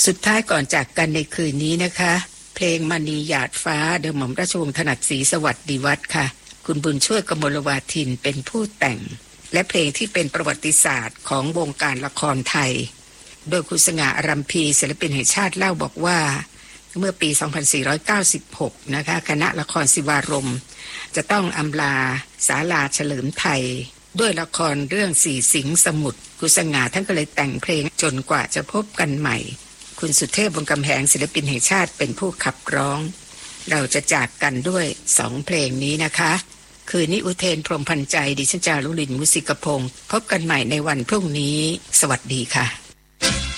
สุดท้ายก่อนจากกันในคืนนี้นะคะเพลงมณีหยาดฟ้าโดยหม่อมราชวงศ์ถนัดศรีสวัสดิวัฒน์ค่ะคุณบุญช่วยกมลวาทินเป็นผู้แต่งและเพลงที่เป็นประวัติศาสตร์ของวงการละครไทยโดยคุณสง่าอรัมพีศิลปินแห่งชาติเล่าบอกว่าเมื่อปี 2496 นะคะคณะละครศิวารมณ์จะต้องอำลาศาลาเฉลิมไทยด้วยละครเรื่องสี่สิงห์สมุทรคุณสง่าท่านก็เลยแต่งเพลงจนกว่าจะพบกันใหม่คุณสุเทพวงศ์กำแหงศิลปินแห่งชาติเป็นผู้ขับร้องเราจะจากกันด้วย2เพลงนี้นะคะคืนนี้อุเทนพรหมพันธ์ใจดิฉันจารุลินมุสิกพงศ์พบกันใหม่ในวันพรุ่งนี้สวัสดีค่ะ